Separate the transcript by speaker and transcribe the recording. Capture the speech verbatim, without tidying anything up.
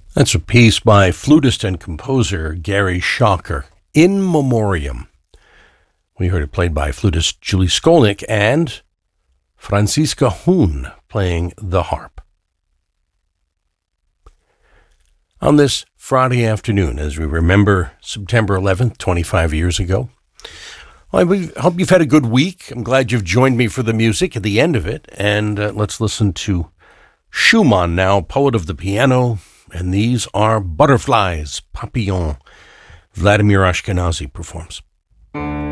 Speaker 1: That's a piece by flutist and composer Gary Schocker, In Memoriam. We heard it played by flutist Julie Skolnick and Franziska Huhn playing the harp. On this Friday afternoon, as we remember September eleventh, twenty-five years ago, well, I hope you've had a good week. I'm glad you've joined me for the music at the end of it. And uh, let's listen to Schumann now, poet of the piano. And these are Butterflies, Papillon. Vladimir Ashkenazy performs.